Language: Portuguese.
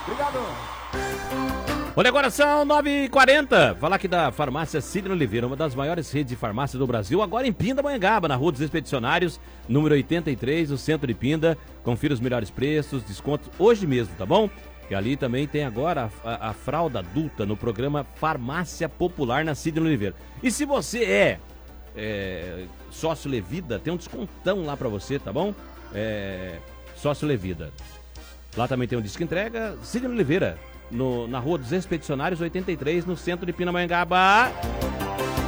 Obrigado. Olha, agora são 9h40. Falar aqui da farmácia Sidney Oliveira, uma das maiores redes de farmácia do Brasil, agora em Pindamonhangaba, na Rua dos Expedicionários, número 83, no centro de Pinda. Confira os melhores preços, descontos hoje mesmo, tá bom? E ali também tem agora a fralda adulta no programa Farmácia Popular na Sidney Oliveira. E se você é sócio Levida, tem um descontão lá pra você, tá bom? Sócio Levida. Lá também tem um disco entrega, Sidney Oliveira, na Rua dos Expedicionários 83, no centro de Pindamonhangaba.